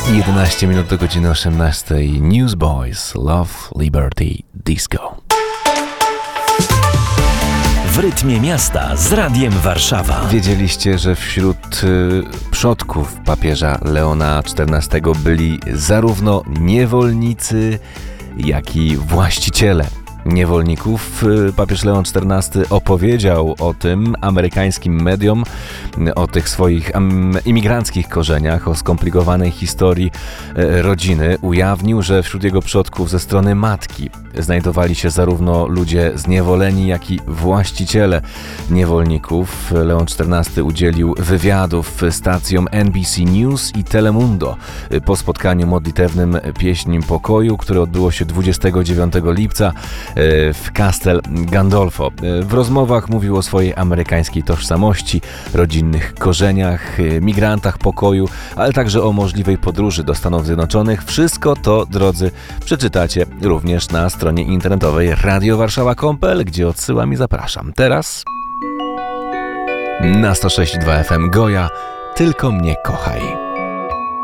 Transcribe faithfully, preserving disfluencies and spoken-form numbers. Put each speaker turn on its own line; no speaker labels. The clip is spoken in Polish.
jedenaście minut do godziny osiemnastej. Newsboys, Love, Liberty, Disco.
W rytmie miasta z Radiem Warszawa.
Wiedzieliście, że wśród y, przodków papieża Leona czternastego byli zarówno niewolnicy, jak i właściciele niewolników. Papież Leon czternasty opowiedział o tym amerykańskim mediom, o tych swoich imigranckich korzeniach, o skomplikowanej historii rodziny. Ujawnił, że wśród jego przodków ze strony matki znajdowali się zarówno ludzie zniewoleni, jak i właściciele niewolników. Leon czternasty udzielił wywiadów stacjom N B C News i Telemundo po spotkaniu modlitewnym Pieśń Pokoju, które odbyło się dwudziestego dziewiątego lipca w Castel Gandolfo. W rozmowach mówił o swojej amerykańskiej tożsamości, rodzinnych korzeniach, migrantach pokoju, ale także o możliwej podróży do Stanów Zjednoczonych. Wszystko to, drodzy, przeczytacie również na stronie internetowej radio warszawa kropka com kropka p l, gdzie odsyłam i zapraszam. Teraz na sto sześć i dwa F M Goja, Tylko mnie kochaj.